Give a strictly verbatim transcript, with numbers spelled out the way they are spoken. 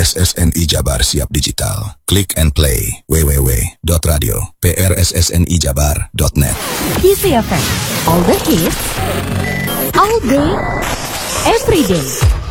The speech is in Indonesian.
S S N I Jabar siap digital. Click and play w w w dot radio prssni jabar dot net. Gizi F M, all the hits, all day, every day.